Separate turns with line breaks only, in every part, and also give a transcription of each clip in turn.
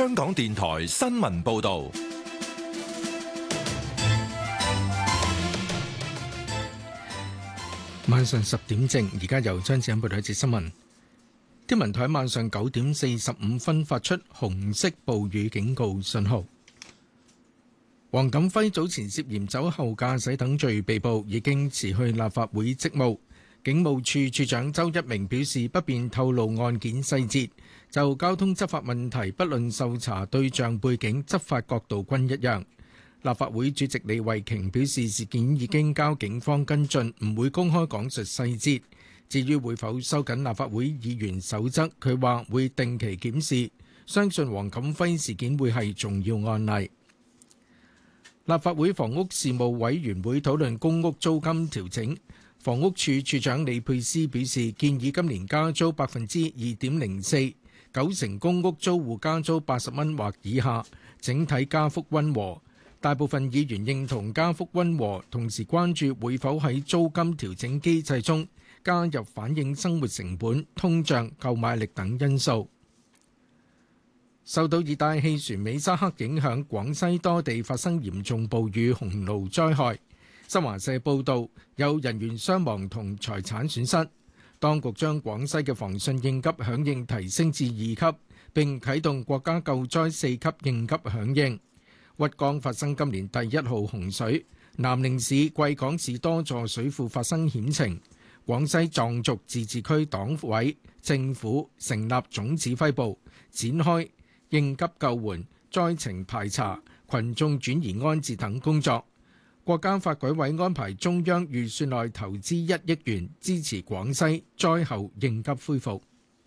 香港電台新聞報道。
晚上10點正，而家由張子欣報道一節新聞。天文台晚上9點45分發出紅色暴雨警告信號。黃錦輝早前涉嫌酒後駕駛等罪被捕，已經辭去立法會職務。警務處處長周一鳴表示，不便透露案件細節，就交通執法問題，不論受查對象背景、執法角度均一樣。立法會主席李慧瓊表示，事件已經交警方跟進，唔會公開講述細節。至於會否收緊立法會議員守則，佢話會定期檢視，相信黃錦輝事件會係重要案例。立法會房屋事務委員會討論公屋租金調整，房屋處處長李佩斯表示，建議今年加租2.04%， 90%公屋租戶加租80蚊或以下，整體加幅溫和。大部分議員認同加幅溫和，同時關注會否喺租金調整機制中加入反映生活成本、通脹、購買力等因素。受到熱帶氣旋美沙克影響，廣西多地發生嚴重暴雨洪澇災害。新華社報導，有人員傷亡同財產損失。當局將廣西嘅防汛應急響應提升至2級，並啟動國家救災4級應急響應。鬱江發生今年第1號洪水，南寧市、貴港市多座水庫發生險情。廣西壯族自治區黨委政府成立總指揮部，展開應急救援、災情排查、群眾轉移安置等工作。國家發改委安排中央預算內投資1億元，支持廣西災後應急恢復。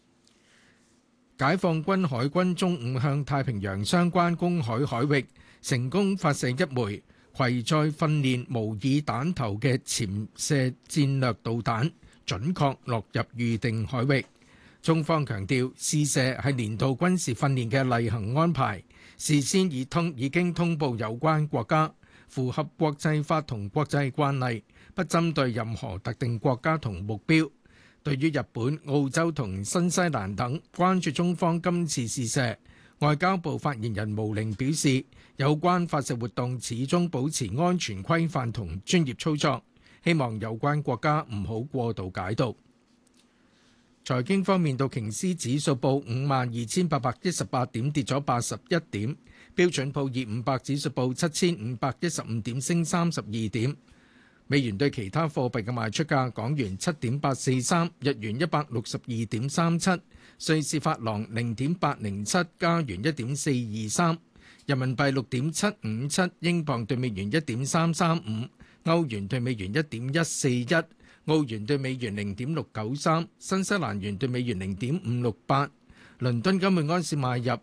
解放軍海軍中午向太平洋相關公海海域成功發射一枚攜載訓練模擬彈頭嘅潛射戰略導彈，準確落入預定海域。中方強調，試射係年度軍事訓練嘅例行安排，事先已經通報有關國家，符合國際法同國際慣例，不針對任何特定國家同目標。對於日本、澳洲同新西蘭等關注中方今次試射，外交部發言人毛寧表示，有關發射活動始終保持安全規範同專業操作，希望有關國家唔好過度解讀。財經方面，道瓊斯指數報52,818點，跌咗81點；標準普爾500指數報7,515點，升32點。美元對其他貨幣嘅賣出價：港元7.843，日元162.37，瑞士法郎0.807，加元1.423，人民幣6.757，英鎊對美元1.335，歐元對美元1.141，澳元對美元0.693，新西蘭元對美元0.568。倫敦金每安士買入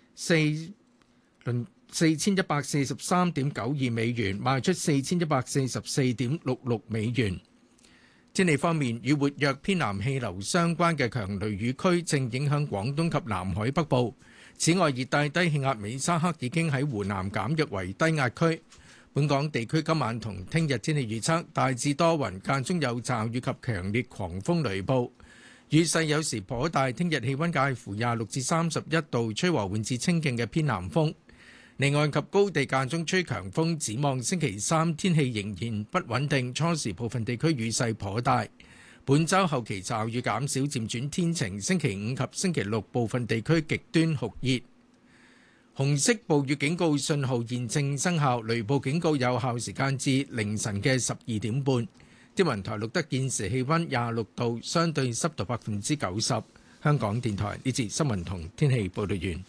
4143.92美元，賣出4144.66美元。天氣方面，與活躍偏南氣流相關嘅強雷雨區正影響廣東及南海北部。此外，熱帶低氣壓美沙克已經喺湖南減弱為低壓區。本港地區今晚同聽日天氣預測大致多雲，間中有驟雨及強烈狂風雷暴，雨勢有時頗大。聽日氣溫介乎26至31度，吹和緩至清勁嘅偏南風。離岸及高地間中吹強風，展望星期三天氣仍然不穩定，初時部分地區雨勢頗大。本週後期驟雨減少，漸轉天晴。星期五及星期六部分地區極端酷熱。紅色暴雨警告信號現正生效，雷暴警告有效時間至凌晨嘅12點半。天文台錄得現時氣溫26度，相對濕度90%。香港電台呢節新聞同天氣報道完。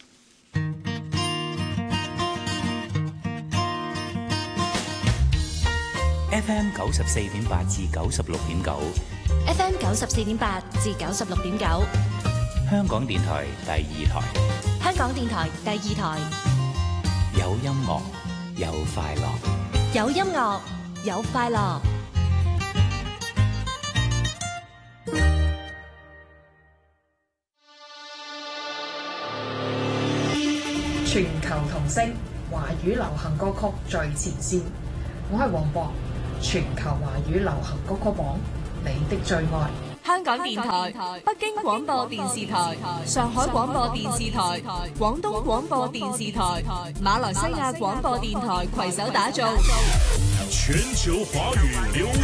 FM 94.8至96.9
，FM 94.8至96.9，
香港電台第二台，
香港電台第二台，
有音樂有快樂，
有音樂有快樂。
全球同聲，華語流行歌曲最前線。我係黃渤，全球華語流行歌曲榜，你的最愛。
香港電台、北京廣播電視台、上海廣播電視台、廣東廣播電視台、馬來西亞廣播電台攜手打造
全球華語流